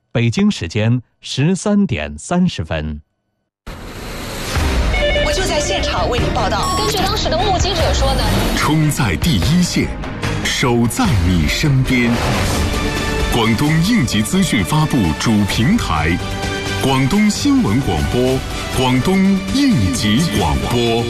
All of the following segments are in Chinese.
北京时间13点30分。 我就在现场为您报道。 根据当时的目击者说呢， 冲在第一线，守在你身边。广东应急资讯发布主平台，广东新闻广播，广东应急广播。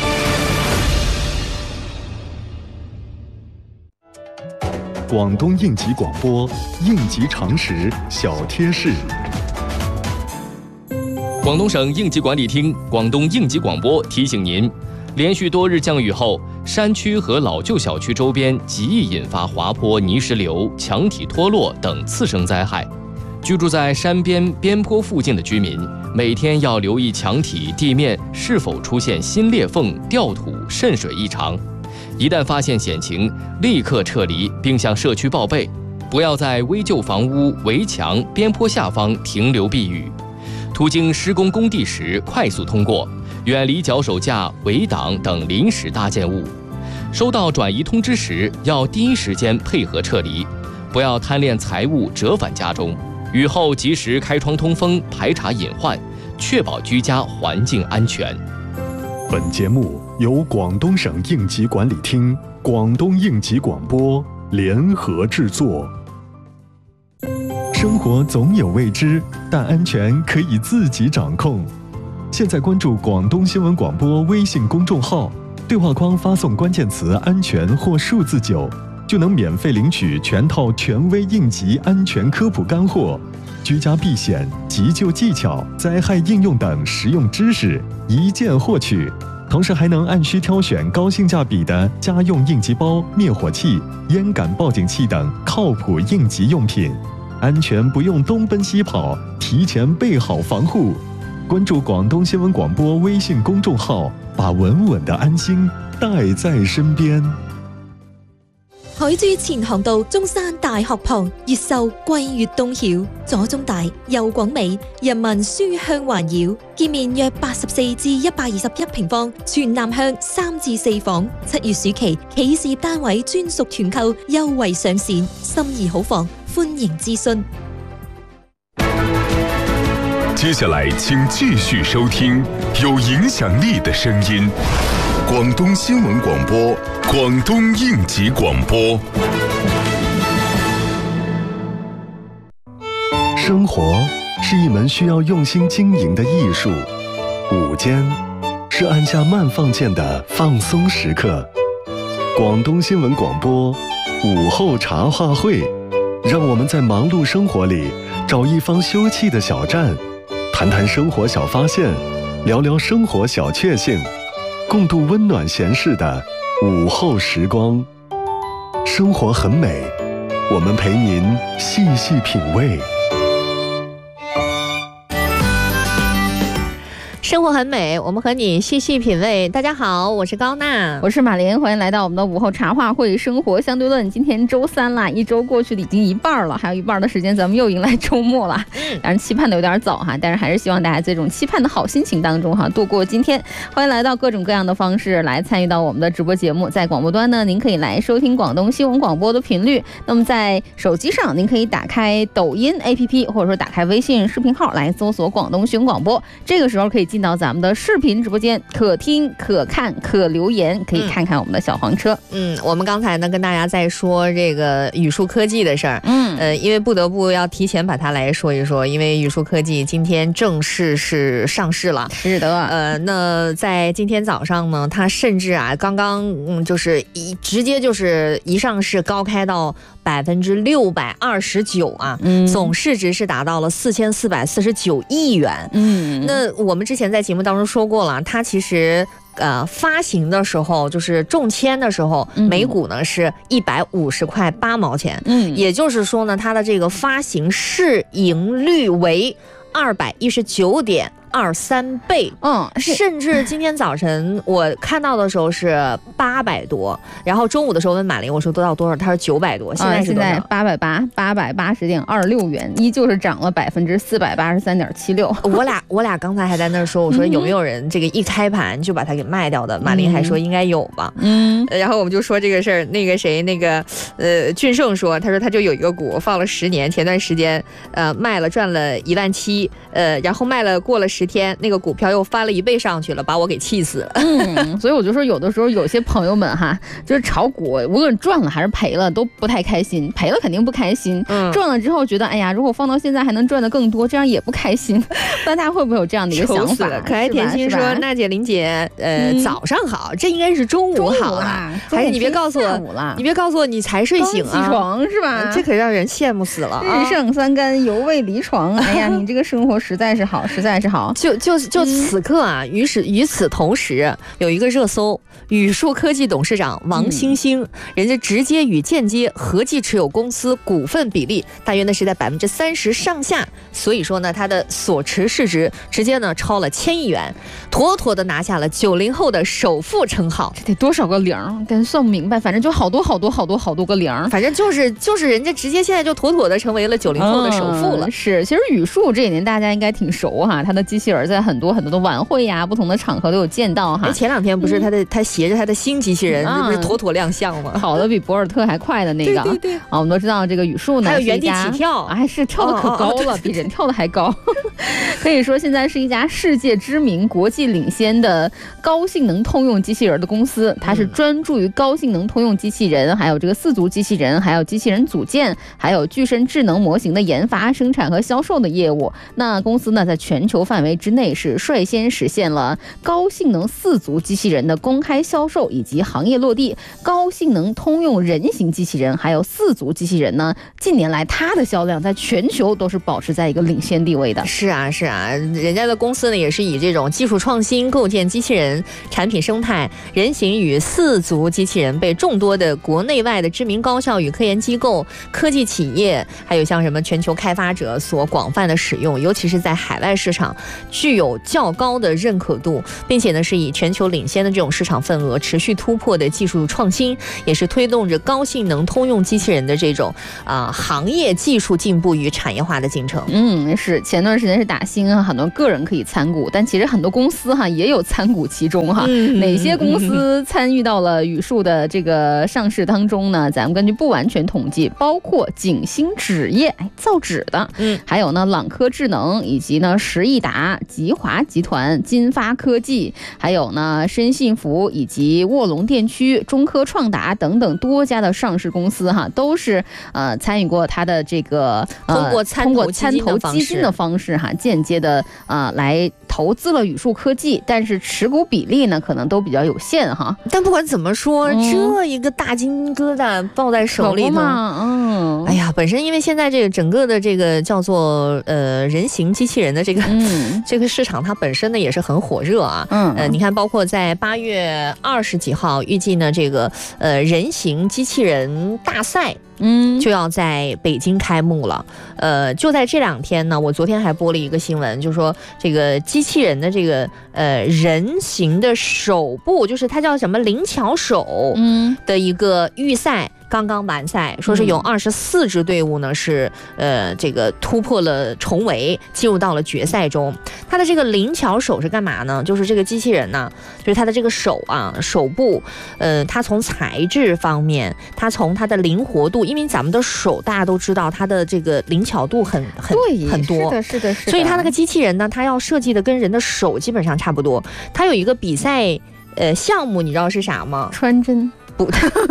广东应急广播，应急常识小贴士。 广东省应急管理厅、广东应急广播提醒您，连续多日降雨后，山区和老旧小区周边极易引发滑坡、泥石流、墙体脱落等次生灾害。居住在山边边坡附近的居民，每天要留意墙体、地面是否出现新裂缝、掉土、渗水异常。一旦发现险情，立刻撤离并向社区报备，不要在危旧房屋、围墙、边坡下方停留避雨。途经施工工地时快速通过，远离脚手架、围挡等临时搭建物。收到转移通知时，要第一时间配合撤离，不要贪恋财物折返家中。雨后及时开窗通风，排查隐患，确保居家环境安全。 本节目由广东省应急管理厅、广东应急广播联合制作。生活总有未知，但安全可以自己掌控。现在关注广东新闻广播微信公众号，对话框发送关键词安全或数字9，就能免费领取全套权威应急安全科普干货，居家避险、急救技巧、灾害应用等实用知识一键获取。同时还能按需挑选高性价比的家用应急包、灭火器、烟感报警器等靠谱应急用品，安全不用东奔西跑，提前备好防护。关注广东新闻广播微信公众號，把穩穩的安心帶在身邊。 海珠前航道中山大學旁，越秀貴越東曉，左中大右廣美，人民書香環繞。建面約84至121平方，全南向3至4房。7月暑期企事業單位專屬團購優惠上線，心儀好房，歡迎諮詢。 接下來請繼續收聽有影響力的聲音，廣東新聞廣播，廣東應急廣播。 生活是一門需要用心經營的藝術，午間是按下慢放鍵的放鬆時刻。廣東新聞廣播午後茶話會，讓我們在忙碌生活裡找一方休憩的小站，談談生活小發現，聊聊生活小確幸，共度溫暖閒適的午後時光。生活很美，我們陪您細細品味。 生活很美，我们和你细细品味。大家好，我是高娜， 我是马莲，欢迎来到我们的午后茶话会生活相对论。今天周三啦，一周过去的已经一半了，还有一半的时间咱们又迎来周末了。当然期盼的有点早哈，但是还是希望大家在这种期盼的好心情当中哈度过今天。欢迎来到各种各样的方式来参与到我们的直播节目。在广播端呢，您可以来收听广东新闻广播的频率。那么在手机上，您可以打开抖音 APP， 或者说打开微信视频号来搜索广东新闻广播。这个时候可以进到咱们的视频直播间，可听可看可留言，可以看看我们的小黄车。 我们刚才呢跟大家在说这个宇树科技的事儿，因为不得不要提前把它来说一说，因为宇树科技今天正式是上市了。 是的， 那在今天早上呢，它甚至刚刚就是直接就是一上市高开到629%啊，总市值是达到了4449亿元。那我们之前在节目当中说过了，它其实发行的时候就是中签的时候，每股呢是150块8毛钱，也就是说呢，它的这个发行市盈率为219.2%， 1.23倍。甚至今天早晨我看到的时候是800多，然后中午的时候问马林，我说都到多少？他说900多，现在是多少 ？880.26元，依旧是涨了483.76%。 我俩刚才还在那儿说，我说有没有人这个一开盘就把它给卖掉的？马林还说应该有吧。然后我们就说这个事儿，那个谁，那个俊胜说，他说他就有一个股放了10年，前段时间卖了赚了17000，然后卖了过了10天，那个股票又翻了1倍上去了，把我给气死了。 所以我就说有的时候有些朋友们哈，就是炒股，无论赚了还是赔了都不太开心，赔了肯定不开心，赚了之后觉得哎呀，如果放到现在还能赚得更多，这样也不开心。大家会不会有这样的一个想法？ 可爱甜心说，娜姐林姐，早上好，这应该是中午好了，还是你别告诉我，你别告诉我你才睡醒啊， 起床是吧？ 这可让人羡慕死了。 日剩3竿犹未离床，哎呀，你这个生活实在是好，实在是好。 就此刻啊，与此同时有一个热搜，宇树科技董事长王星星，人家直接与间接合计持有公司股份比例大约呢是在30%上下，所以说呢，他的所持市值直接呢超了1000亿元，妥妥的拿下了90后的首富称号。 这得多少个零？但算不明白，反正就好多个零， 反正就是人家直接现在就妥妥的成为了90后的首富了。 是，其实宇树这几年大家应该挺熟哈，他的机器人在很多的晚会呀、不同的场合都有见到哈。 前2天不是他携着他的新机器人，这不是妥妥亮相吗？ 跑得比博尔特还快的那个。 对。 我们都知道这个宇树呢， 还有原地起跳， 还是跳得可高了，比人跳得还高。可以说现在是一家世界知名、国际领先的高性能通用机器人的公司，它是专注于高性能通用机器人，还有这个4足机器人，还有机器人组件，还有具身智能模型的研发、生产和销售的业务。那公司呢，在全球范围之内是率先实现了高性能4足机器人的公开销售以及行业落地。高性能通用人形机器人还有4足机器人呢，近年来它的销量在全球都是保持在一个领先地位的。 是啊，人家的公司呢也是以这种技术创新构建机器人产品生态，人形与4足机器人被众多的国内外的知名高校与科研机构、科技企业，还有像什么全球开发者所广泛的使用，尤其是在海外市场具有较高的认可度，并且呢是以全球领先的这种市场份额持续突破的技术创新，也是推动着高性能通用机器人的这种行业技术进步与产业化的进程。 是前段时间是打新啊，很多个人可以参股，但其实很多公司哈也有参股其中哈。哪些公司参与到了宇树的这个上市当中呢？咱们根据不完全统计，包括景星纸业，造纸的，还有呢朗科智能，以及呢时易达、吉华集团、金发科技，还有呢深信服以及卧龙电驱、中科创达等等多家的上市公司哈，都是参与过它的这个通过参投基金的方式哈，间接的来投资了宇树科技，但是持股比例呢可能都比较有限哈。 但不管怎么说，这一个大金疙瘩抱在手里头，哎呀，本身因为现在这个整个的这个叫做人形机器人的这个市场，它本身呢也是很火热啊。你看，包括在8月20几号，预计呢这个人形机器人大赛就要在北京开幕了。就在这2天呢，我昨天还播了一个新闻，就是说这个机器人的这个人形的手部，就是它叫什么灵巧手的一个预赛刚刚完赛，说是有24支队伍呢是这个突破了重围，进入到了决赛中。它的这个灵巧手是干嘛呢？就是这个机器人呢，就是它的这个手啊，手部，它从材质方面，它从它的灵活度，因为咱们的手大家都知道，它的这个灵巧度很多， 是的。 所以它那个机器人呢，它要设计的跟人的手基本上差不多。它有一个比赛项目，你知道是啥吗？ 穿针不。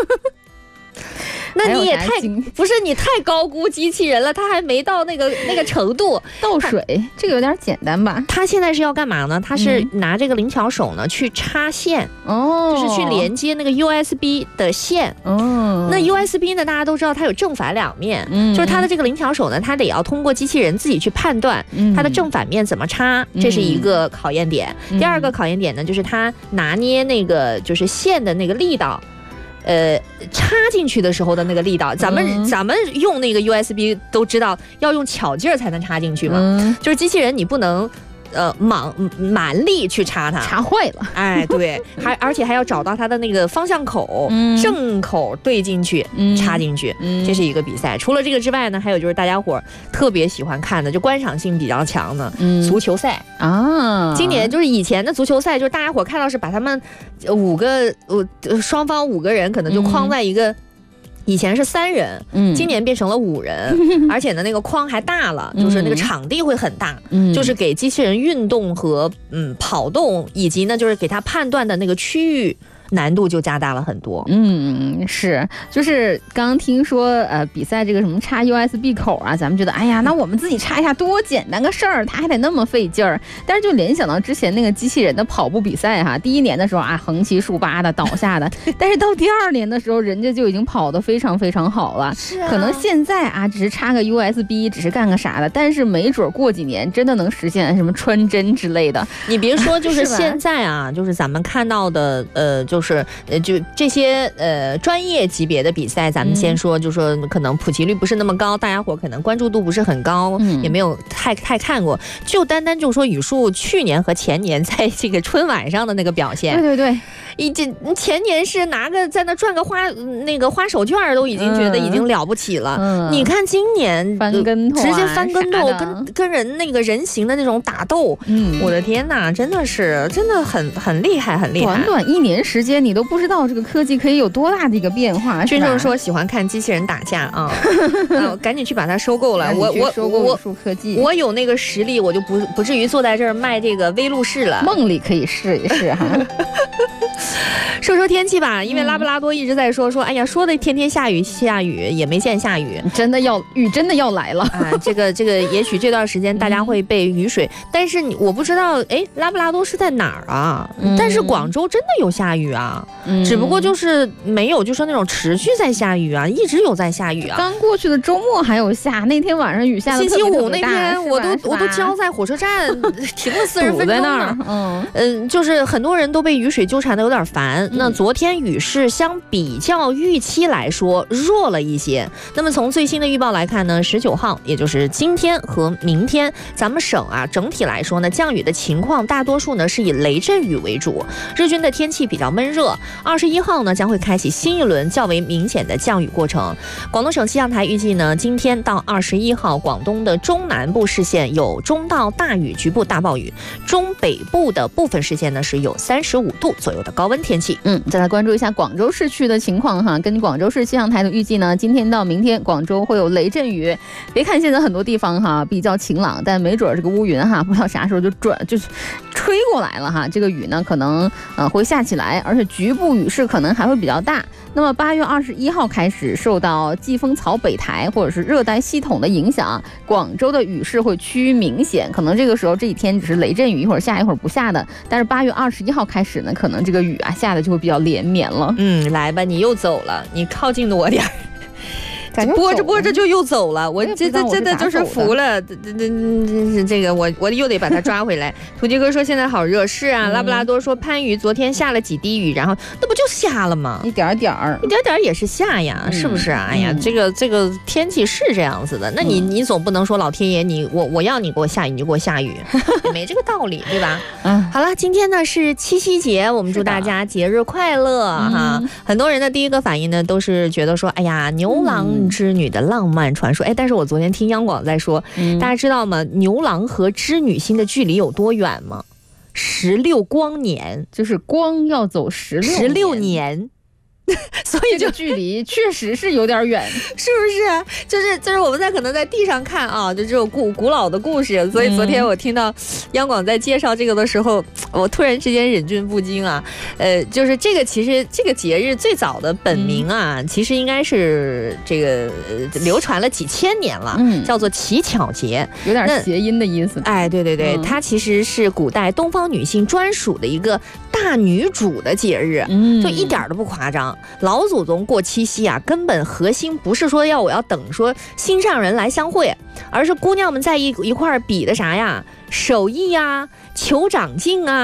那你也你太高估机器人了，它还没到那个程度。 倒水这个有点简单吧？ 它现在是要干嘛呢？它是拿这个灵巧手呢去插线，就是去连接那个 USB 的线。那 USB 呢，大家都知道它有正反两面，就是它的这个灵巧手呢，它得要通过机器人自己去判断它的正反面怎么插，这是一个考验点。第二个考验点呢，就是它拿捏那个就是线的那个力道。插进去的时候的那个力道，咱们用那个 USB 都知道要用巧劲儿才能插进去嘛。就是机器人你不能蛮力去插它， 插坏了。 哎，对，而且还要找到它的那个方向口，正口对进去，插进去，这是一个比赛。除了这个之外呢，还有就是大家伙特别喜欢看的，就观赏性比较强的足球赛啊。今年就是以前的足球赛，就是大家伙看到是把他们双方5个人可能就框在一个。以前是3人，今年变成了5人，而且呢，那个框还大了，就是那个场地会很大，就是给机器人运动和跑动，以及呢，就是给它判断的那个区域。难度就加大了很多。 是，就是刚刚听说比赛这个什么插 USB 口啊，咱们觉得哎呀，那我们自己插一下多简单个事儿，它还得那么费劲儿。但是就联想到之前那个机器人的跑步比赛哈，第1年的时候啊横七竖八的倒下的，但是到第2年的时候，人家就已经跑得非常非常好了。是啊，可能现在啊只是插个 USB， 只是干个啥的，但是没准过几年真的能实现什么穿针之类的。 你别说，就是现在啊，就是咱们看到的就这些专业级别的比赛，咱们先说，就说可能普及率不是那么高，大家伙可能关注度不是很高，也没有太看过。就单就说语数去年和前年在这个春晚上的那个表现， 对， 前年是拿个在那转个花手绢都已经觉得已经了不起了。你看今年翻跟头， 直接翻跟头，跟人那个人形的那种打斗，我的天哪，真的很厉害，很厉害。 短1年时间，你都不知道这个科技可以有多大的一个变化。 君正说喜欢看机器人打架啊，赶紧去把它收购了。 我收购语数科技， 我有那个实力，我就不至于坐在这儿卖这个微路试了。 梦里可以试一试哈。 说天气吧，因为拉布拉多一直在说，哎呀，说的天天下雨也没见下雨， 雨真的要来了啊！这个也许这段时间大家会被雨水，但是我不知道，拉布拉多是在哪儿啊？但是广州真的有下雨啊，只不过就是没有就说那种持续在下雨啊，一直有在下雨啊。 刚过去的周末还有下，那天晚上雨下的星期5那天我都交在火车站停了40分钟在那儿，就是很多人都被雨水纠缠的有点烦。那昨天雨势相比较预期来说弱了一些。那么从最新的预报来看呢，19号也就是今天和明天，咱们省啊整体来说呢，降雨的情况大多数呢是以雷阵雨为主，日均的天气比较闷热。21号呢将会开启新一轮较为明显的降雨过程。广东省气象台预计呢，今天到21号，广东的中南部市县有中到大雨，局部大暴雨；中北部的部分市县呢是有35度左右的高温天气。 再来关注一下广州市区的情况哈。根据广州市气象台的预计呢，今天到明天广州会有雷阵雨。别看现在很多地方哈比较晴朗，但没准这个乌云哈不知道啥时候就吹过来了哈。这个雨呢可能会下起来，而且局部雨势可能还会比较大。那么8月21号开始，受到季风槽北抬或者是热带系统的影响，广州的雨势会趋于明显。可能这个时候这几天只是雷阵雨，一会儿下一会儿不下的。但是8月21号开始呢，可能这个雨啊下的就会比较连绵了。 来吧，你又走了，你靠近我点儿。播着就又走了，我真的就是服了。这个我又得把它抓回来。土地哥说现在好热，是啊。拉布拉多说番禺昨天下了几滴雨，然后那不就下了吗？ 一点点儿也是下呀，是不是啊？哎呀，这个天气是这样子的。那你总不能说老天爷我要你给我下雨你就给我下雨，也没这个道理，对吧？好了，今天呢是七夕节，我们祝大家节日快乐哈。很多人的第一个反应呢都是觉得说，哎呀，牛郎织女的浪漫传说。但是我昨天听央广在说，大家知道吗？牛郎和织女星的距离有多远吗？16光年， 就是光要走16年。 所以这个距离确实是有点远， 是不是？就是我们可能在地上看啊，就这种古老的故事。所以昨天我听到央广在介绍这个的时候，我突然之间忍俊不禁啊。就是其实这个节日最早的本名啊，其实应该是这个流传了几千年了，叫做乞巧节， 有点谐音的意思。 对，它其实是古代东方女性专属的一个大女主的节日，就一点都不夸张。老祖宗过七夕啊，根本核心不是说我要等说心上人来相会，而是姑娘们在一块儿比的啥呀？手艺啊，求长进啊，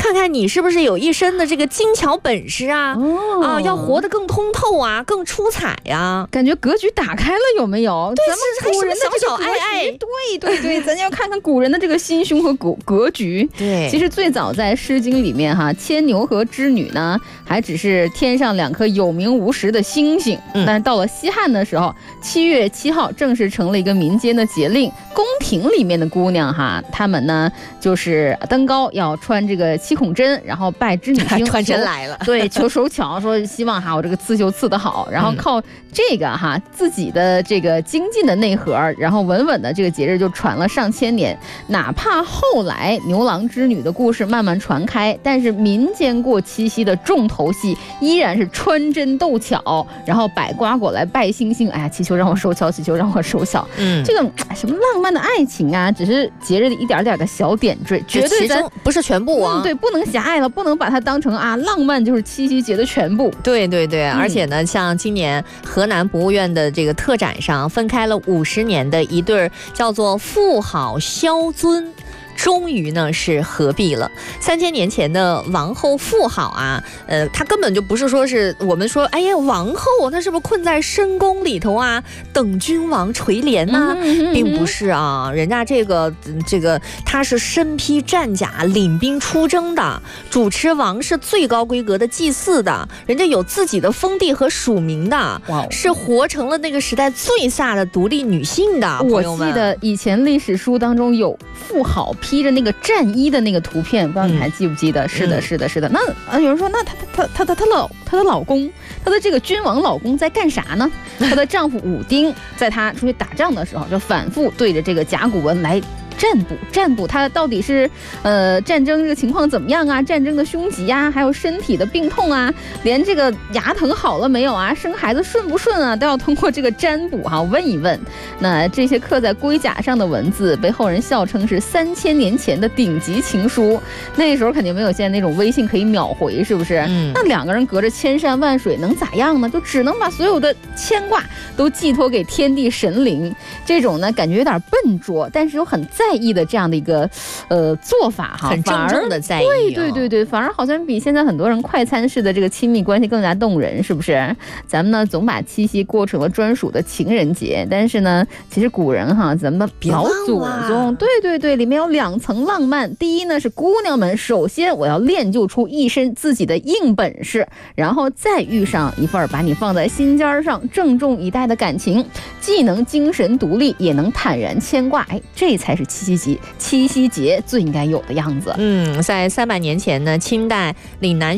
看看你是不是有一身的这个精巧本事啊，要活得更通透啊，更出彩啊， 感觉格局打开了有没有？ 对， 咱们古人的这个格局，对，咱要看看古人的这个心胸和格局。 对， 其实最早在《诗经》里面哈，牵牛和织女呢，还只是天上2颗有名无实的星星。但是到了西汉的时候，7月7号正式成了一个民间的节令，宫廷里面的姑娘哈，她们呢就是登高要穿这个7孔针，然后拜织女星， 穿针来了， 对，求手巧，说希望哈我这个刺绣刺得好，然后靠这个哈自己的这个精进的内核，然后稳稳的这个节日就传了上千年。哪怕后来牛郎织女的故事慢慢传开，但是民间过七夕的重头戏依然是穿针斗巧，然后摆瓜果来拜星星。哎呀，祈求让我手巧，祈求让我手巧。这个什么浪漫的爱情啊，只是节日的一点点的小点缀，绝对咱不是全部啊。 对，不能狭隘了，不能把它当成啊浪漫就是七夕节的全部。 对，而且呢，像今年河南博物院的这个特展上，分开了50年的一对叫做妇好萧尊。终于呢是合璧了。3000年前的王后妇好啊，她根本就不是说是我们说，哎呀，王后她是不是困在深宫里头啊，等君王垂怜呢？并不是啊，人家这个她是身披战甲，领兵出征的，主持王室最高规格的祭祀的，人家有自己的封地和署名的，是活成了那个时代最飒的独立女性的。 我记得以前历史书当中有妇好披着那个战衣的那个图片，不知道你还记不记得？是的。那有人说，那她的老公，她的这个君王老公在干啥呢？她的丈夫武丁在她出去打仗的时候，就反复对着这个甲骨文来占卜他到底是战争这个情况怎么样啊，战争的凶吉啊，还有身体的病痛啊，连这个牙疼好了没有啊，生孩子顺不顺啊，都要通过这个占卜哈问一问。那这些刻在龟甲上的文字被后人笑称是3000年前的顶级情书。那时候肯定没有现在那种微信可以秒回，是不是？那2个人隔着千山万水能咋样呢？就只能把所有的牵挂都寄托给天地神灵。这种呢感觉有点笨拙，但是又很在意的这样的一个做法哈， 很郑重的在意。 对，反而好像比现在很多人快餐式的这个亲密关系更加动人，是不是？咱们呢总把七夕过成了专属的情人节，但是呢，其实古人哈，咱们的老祖宗，对，里面有2层浪漫。第一呢是姑娘们，首先我要练就出一身自己的硬本事，然后再遇上一份把你放在心尖上郑重以待的感情，既能精神独立，也能坦然牵挂。哎，这才是七夕节最应该有的样子。 在300年前呢，清代岭南